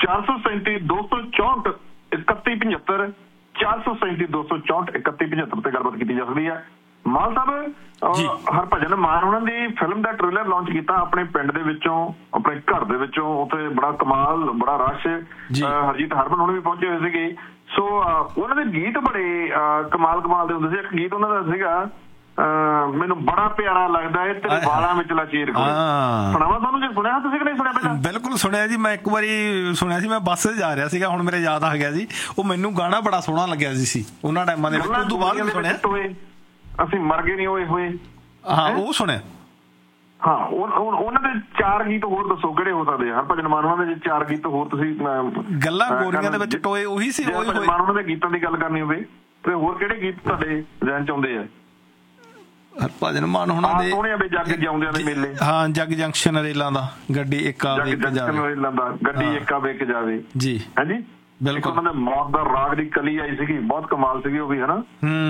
437 264 3175 437 264 3175 ਤੇ ਗੱਲਬਾਤ ਕੀਤੀ ਜਾ ਸਕਦੀ ਹੈ। ਮਾਨ ਸਾਹਿਬ ਹਰਭਜਨ ਮਾਨ ਉਹਨਾਂ ਦੀ ਫਿਲਮ ਦਾ ਟ੍ਰੇਲਰ ਲਾਂਚ ਕੀਤਾ ਆਪਣੇ ਪਿੰਡ ਦੇ ਵਿੱਚੋਂ, ਆਪਣੇ ਘਰ ਦੇ ਵਿੱਚੋਂ। ਉੱਥੇ ਬੜਾ ਕਮਾਲ, ਬੜਾ ਰਸ਼, ਹਰਜੀਤ ਹਰਮਨ ਹੁਣੇ ਵੀ ਪਹੁੰਚੇ ਹੋਏ ਸੀਗੇ। ਸੋ ਉਹਨਾਂ ਦੇ ਗੀਤ ਬੜੇ ਕਮਾਲ ਦੇ ਹੁੰਦੇ ਸੀ। ਇੱਕ ਗੀਤ ਉਹਨਾਂ ਦਾ ਸੀਗਾ ਮੈਨੂੰ ਬੜਾ ਪਿਆਰਾ ਲੱਗਦਾ ਹੈ ਤੇਰੇ ਵਾਲਾਂ ਵਿਚਲਾ ਚੀਰ ਸੁਣਾਵਾ ਤੁਹਾਨੂੰ, ਜੇ ਸੁਣਿਆ ਤੁਸੀਂ ਕਿ ਨਹੀਂ ਸੁਣਿਆ ਪਹਿਲਾਂ? ਬਿਲਕੁਲ ਸੁਣਿਆ ਜੀ, ਮੈਂ ਇੱਕ ਵਾਰੀ ਸੁਣਿਆ ਸੀ, ਮੈਂ ਬੱਸ 'ਚ ਜਾ ਰਿਹਾ ਸੀਗਾ, ਹੁਣ ਮੇਰੇ ਯਾਦ ਆ ਗਿਆ ਜੀ। ਉਹ ਮੈਨੂੰ ਗਾਣਾ ਬੜਾ ਸੋਹਣਾ ਲੱਗਿਆ ਸੀ ਉਹਨਾਂ ਟਾਈਮਾਂ ਦੇ ਵਿੱਚ। ਉਸ ਤੋਂ ਬਾਅਦ ਵੀ ਸੁਣਿਆ ਅਸੀਂ ਮਰ ਗਏ ਨਹੀਂ ਹੋਏ ਹੋਏ, ਹਾਂ ਉਹ ਸੁਣਿਆ। ਹਾਂ ਉਹਨਾਂ ਦੇ 4 ਗੀਤ ਹੋਰ ਦੱਸੋ ਕਿਹੜੇ ਹੋ ਸਕਦੇ ਆ ਹਰਭਜਨ ਮਾਨ ਉਹਨਾਂ ਦੇ 4 ਗੀਤ ਹੋਰ ਤੁਸੀਂ? ਗੱਲਾਂ ਗੋਰੀਆਂ ਦੇ ਵਿੱਚ ਟੋਏ ਉਹੀ ਸੀ। ਹਰਭਜਨ ਮਾਨ ਉਹਨਾਂ ਦੇ ਗੀਤਾਂ ਦੀ ਗੱਲ ਕਰਨੀ ਹੋਵੇ ਤੇ ਹੋਰ ਕਿਹੜੇ ਗੀਤ ਤੁਹਾਡੇ ਜ਼ਿਹਨ 'ਚ ਆਉਂਦੇ ਆ? ਹਰਭਜਨ ਮਾਨ ਉਹਨਾਂ ਦੇ ਸੋਹਣਿਆਂ ਦੇ ਜੱਗ ਜਿਉਂਦਿਆਂ ਦੇ ਮੇਲੇ, ਹਾਂ ਜੱਗ ਜੰਕਸ਼ਨ ਰੇਲਾਂ ਦਾ, ਗੱਡੀ ਇੱਕ ਆਵੇ ਇੱਕ ਜਾਵੇ, ਰੇਲਾਂ ਦਾ ਗੱਡੀ ਇੱਕ ਆਵੇ ਇੱਕ ਜਾਵੇ ਜੀ। ਹਾਂਜੀ ਬਿਲਕੁਲ। ਉਹਨਾਂ ਦੇ ਮੌਤ ਦਾ ਰਾਗ ਦੀ ਕਲੀ ਆਈ ਸੀਗੀ, ਬਹੁਤ ਕਮਾਲ ਸੀਗੀ ਉਹ ਵੀ, ਹਨਾ।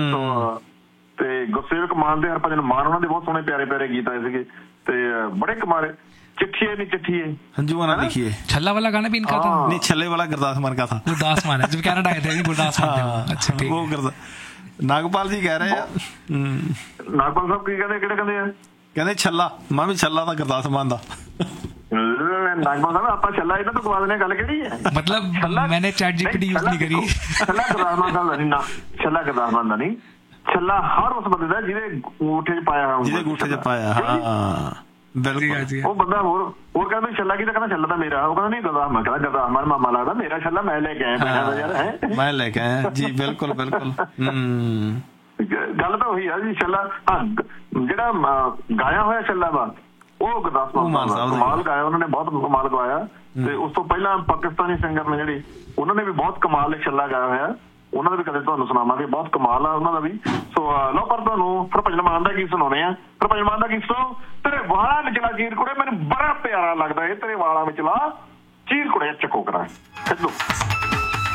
ਤੇ ਗੁਰਸੇਵਕ ਮਾਨ ਦੇ ਹਰਭਜਨ ਮਾਨ ਉਹਨਾਂ ਦੇ ਬਹੁਤ ਸੋਹਣੇ ਪਿਆਰੇ ਗੀਤ ਆਏ ਸੀਗੇ ਤੇ ਬੜੇ ਕਮਾਲ। चिट्ठिए नहीं चिट्ठिए हंजुआ ना लिखिए, छल्ला वाला गाना भी इनका था। नहीं छल्ले वाला गुरदास मान का था। गुरदास मान है जब कनाडा आए थे गुरदास मान। अच्छा ठीक, वो नागपाल जी कह रहे हैं, नागपाल साहब की कहते हैं कहते छल्ला, मैं भी छल्ला था गुरदास मान दा। नागपाल साहब आप छल्ला इधर तो गवा देने गल केड़ी है? मतलब मैंने चैट जीपीटी यूज नहीं करी। छल्ला गुरदास मान दा नहीं ना, छल्ला गुरदास मान दा नहीं, छल्ला हर उस बंदे दा जिहदे अंगूठे च पाया होंदा, जिहदे अंगूठे च पाया। हां बिल्कुल। ਉਹ ਬੰਦਾ ਹੋਰ ਕਹਿੰਦਾ ਛੱਲਾ ਕੀ, ਤਾਂ ਕਹਿੰਦਾ ਛੱਲਾ ਤਾਂ ਮੇਰਾ। ਉਹ ਕਹਿੰਦਾ ਨਹੀਂ ਗੁਰਦਾਸ ਮਾਨ, ਕਹਿੰਦਾ ਗੁਰਦਾਸ ਮਾਨ ਮਾਮਾ ਲੱਗਦਾ, ਮੇਰਾ ਛੱਲਾ ਮੈਂ ਲੈ ਕੇ ਆਇਆ ਯਾਰ, ਹੈ ਮੈਂ ਲੈ ਕੇ ਆਇਆ ਜੀ। ਬਿਲਕੁਲ ਬਿਲਕੁਲ। ਗੱਲ ਤਾਂ ਉਹੀ ਆ ਜੀ। ਛੱਲਾ ਜਿਹੜਾ ਗਾਇਆ ਹੋਇਆ ਛੱਲਾ ਵਾ ਉਹ ਗੁਰਦਾਸ ਮਾਨ ਸਾਹਿਬ ਕਮਾਲ ਗਾਇਆ, ਉਹਨਾਂ ਨੇ ਬਹੁਤ ਕਮਾਲ ਗਾਇਆ। ਤੇ ਉਸ ਤੋਂ ਪਹਿਲਾਂ ਪਾਕਿਸਤਾਨੀ ਸਿੰਗਰ ਨੇ ਜਿਹੜੇ, ਉਹਨਾਂ ਨੇ ਵੀ ਬਹੁਤ ਕਮਾਲ ਛੱਲਾ ਗਾਇਆ ਹੋਇਆ, ਉਹਨਾਂ ਦਾ ਵੀ ਕਦੇ ਤੁਹਾਨੂੰ ਸੁਣਾਵਾਂਗੇ, ਬਹੁਤ ਕਮਾਲ ਆ ਉਹਨਾਂ ਦਾ ਵੀ। ਸੋ ਲਓ ਪਰ ਤੁਹਾਨੂੰ ਹਰਭਜਨ ਮਾਨ ਦਾ ਗੀਤ ਸੁਣਾਉਣੇ ਆ। ਹਰਭਜਨ ਮਾਨ ਦਾ ਗੀਤ ਸੁਣੋ, ਤੇਰੇ ਵਾਲਾਂ ਵਿਚਲਾ ਚੀਰ ਕੁੜੇ ਮੈਨੂੰ ਬੜਾ ਪਿਆਰਾ ਲੱਗਦਾ ਏ, ਤੇਰੇ ਵਾਲਾਂ ਵਿਚਲਾ ਚੀਰ ਕੁੜੇ ਚੱਕੋ ਕਰਾਂ।